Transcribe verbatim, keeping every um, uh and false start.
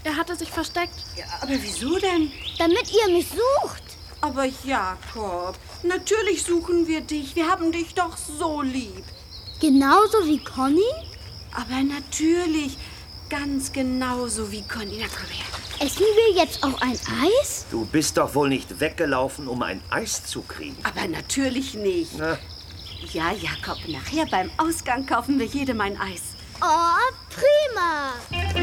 Er hatte sich versteckt. Ja, aber wieso denn? Damit ihr mich sucht. Aber Jakob, natürlich suchen wir dich. Wir haben dich doch so lieb. Genauso wie Conny? Aber natürlich, ganz genauso wie Conny. Na, komm her. Essen wir jetzt auch ein Eis? Du bist doch wohl nicht weggelaufen, um ein Eis zu kriegen. Aber natürlich nicht. Na? Ja, Jakob, nachher beim Ausgang kaufen wir jedem ein Eis. Oh, prima.